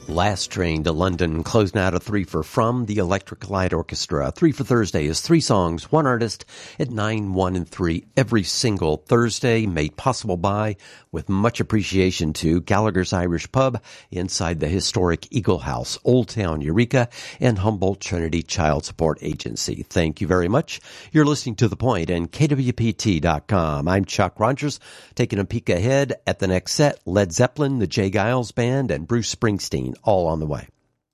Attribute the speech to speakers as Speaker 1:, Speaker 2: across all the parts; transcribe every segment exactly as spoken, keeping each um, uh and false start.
Speaker 1: Last Train to London, closing out a three for From the Electric Light Orchestra. Three for Thursday is three songs, one artist at nine, one, and three every single Thursday, made possible by, with much appreciation to, Gallagher's Irish Pub inside the historic Eagle House, Old Town Eureka, and Humboldt Trinity Child Support Agency. Thank you very much. You're listening to The Point and K W P T dot com. I'm Chuck Rogers, taking a peek ahead at the next set. Led Zeppelin, the Jay Giles Band, and Bruce Springsteen, all on the way.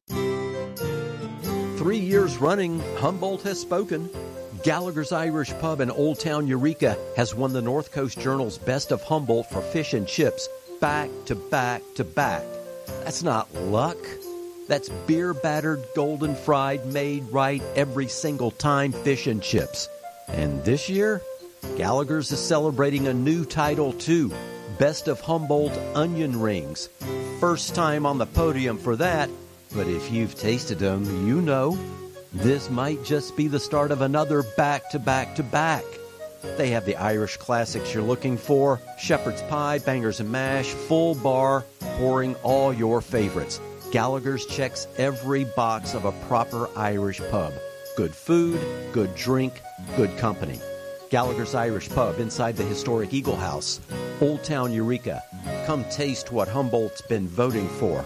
Speaker 1: Three years running, Humboldt has spoken. Gallagher's Irish Pub in Old Town Eureka has won the North Coast Journal's Best of Humboldt for fish and chips back to back to back. That's not luck. That's beer-battered, golden fried, made right every single time fish and chips. And this year, Gallagher's is celebrating a new title too. Best of Humboldt onion rings. First time on the podium for that, but if you've tasted them, you know this might just be the start of another back-to-back-to-back. They have the Irish classics you're looking for, shepherd's pie, bangers and mash, full bar, pouring all your favorites. Gallagher's checks every box of a proper Irish pub. Good food, good drink, good company. Gallagher's Irish Pub inside the historic Eagle House, Old Town Eureka. Come taste what Humboldt's been voting for.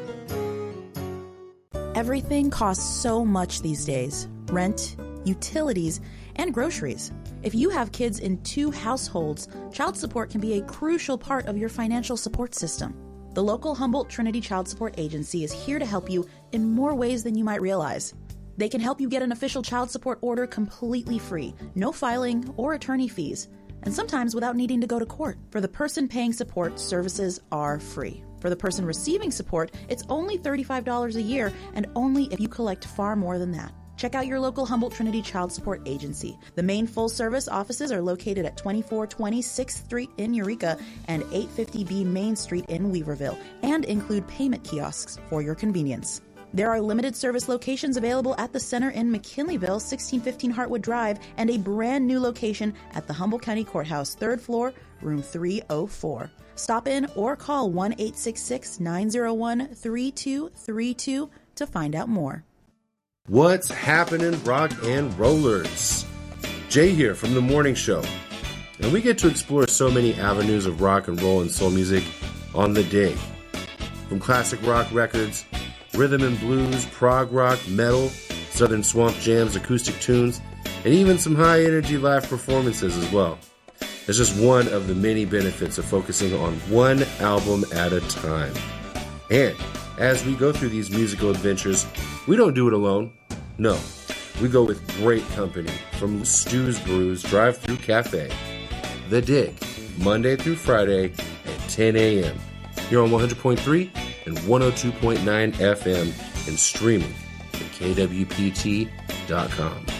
Speaker 2: Everything costs so much these days. Rent, utilities, and groceries. If you have kids in two households, child support can be a crucial part of your financial support system. The local Humboldt Trinity Child Support Agency is here to help you in more ways than you might realize. They can help you get an official child support order completely free, no filing or attorney fees, and sometimes without needing to go to court. For the person paying support, services are free. For the person receiving support, it's only thirty-five dollars a year, and only if you collect far more than that. Check out your local Humboldt Trinity Child Support Agency. The main full-service offices are located at twenty-four twenty sixth Street in Eureka and eight fifty B Main Street in Weaverville, and include payment kiosks for your convenience. There are limited service locations available at the center in McKinleyville, sixteen fifteen Hartwood Drive, and a brand new location at the Humboldt County Courthouse, third floor, room three oh four. Stop in or call one eight six six, nine oh one, three two three two to find out more.
Speaker 3: What's happening, rock and rollers? Jay here from The Morning Show. And we get to explore so many avenues of rock and roll and soul music on the day. From classic rock records, rhythm and blues, prog rock, metal, southern swamp jams, acoustic tunes, and even some high-energy live performances as well. It's just one of the many benefits of focusing on one album at a time. And as we go through these musical adventures, we don't do it alone. No, we go with great company from Stu's Brews Drive-Thru Cafe. The Dig, Monday through Friday at ten a.m. Here on one hundred point three and one oh two point nine F M and streaming at K W P T dot com.